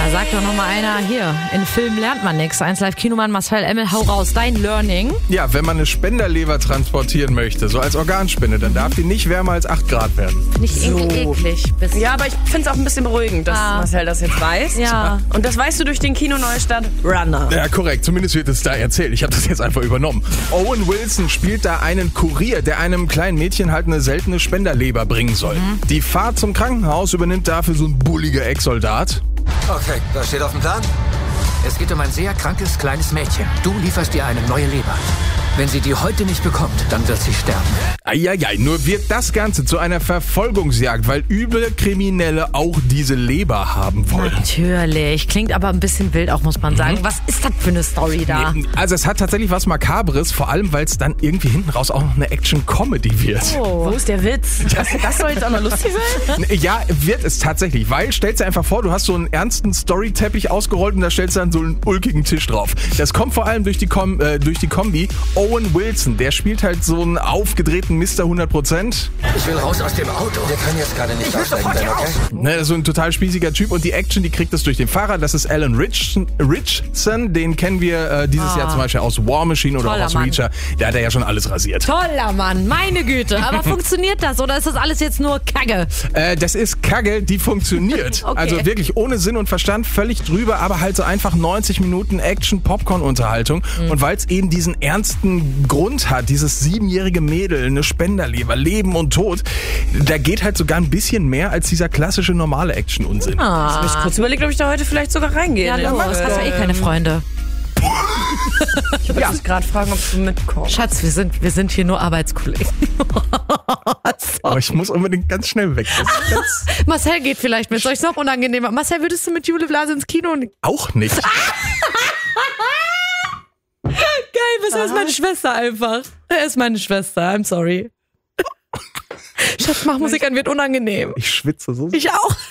Da sagt doch nochmal einer, hier, in Filmen lernt man nichts. 1Live-Kinomann Marcel Emmel, hau raus, dein Learning. Ja, wenn man eine Spenderleber transportieren möchte, so als Organspende, dann darf die nicht wärmer als 8 Grad werden. Nicht eklig. Ja, aber ich finde es auch ein bisschen beruhigend, dass Marcel das jetzt weiß. Ja. Und das weißt du durch den Kino Neustadt Runner. Ja, korrekt. Zumindest wird es da erzählt. Ich habe das jetzt einfach übernommen. Owen Wilson spielt da einen Kurier, der einem kleinen Mädchen halt eine seltene Spenderleber bringen soll. Die Fahrt zum Krankenhaus übernimmt dafür so ein bulliger Ex-Soldat. Okay, was steht auf dem Plan? Es geht um ein sehr krankes kleines Mädchen. Du lieferst ihr eine neue Leber. Wenn sie die heute nicht bekommt, dann wird sie sterben. Eieiei, nur wird das Ganze zu einer Verfolgungsjagd, weil üble Kriminelle auch diese Leber haben wollen. Natürlich. Klingt aber ein bisschen wild auch, muss man sagen. Was ist das für eine Story da? Also es hat tatsächlich was Makabres, vor allem weil es dann irgendwie hinten raus auch noch eine Action-Comedy wird. Wo ist der Witz? Das soll jetzt auch noch lustig sein? Ja, wird es tatsächlich, weil stellst dir einfach vor, du hast so einen ernsten Storyteppich ausgerollt und da stellst du dann so einen ulkigen Tisch drauf. Das kommt vor allem durch die Kombi. Owen Wilson, der spielt halt so einen aufgedrehten Mr. 100%. Ich will raus aus dem Auto. Wir können jetzt gerade nicht aussteigen, okay? Ne, so ein total spießiger Typ und die Action, die kriegt es durch den Fahrer. Das ist Alan Ritchson, den kennen wir dieses Jahr zum Beispiel aus War Machine oder auch aus Reacher. Der hat ja schon alles rasiert. Toller Mann, meine Güte. Aber funktioniert das oder ist das alles jetzt nur Kacke? Das ist Kacke, die funktioniert. Okay. Also wirklich ohne Sinn und Verstand, völlig drüber, aber halt so einfach 90 Minuten Action-Popcorn-Unterhaltung. Und weil es eben diesen ernsten Grund hat, dieses 7-jährige Mädel, eine Spenderleber, Leben und Tod, da geht halt sogar ein bisschen mehr als dieser klassische normale Action-Unsinn. Ich habe mich kurz überlegt, ob ich da heute vielleicht sogar reingehe. Ja, los, hast ja eh keine Freunde. Ich wollte dich gerade fragen, ob du mitkommst. Schatz, wir sind hier nur Arbeitskollegen. Aber ich muss unbedingt ganz schnell weg. Marcel geht vielleicht mit. Soll ich es noch unangenehmer? Marcel, würdest du mit Jule Blase ins Kino? Auch nicht. Geil, Marcel ist meine Schwester einfach. Er ist meine Schwester, I'm sorry. Schatz, mach Musik an, wird unangenehm. Ich schwitze so. Ich auch.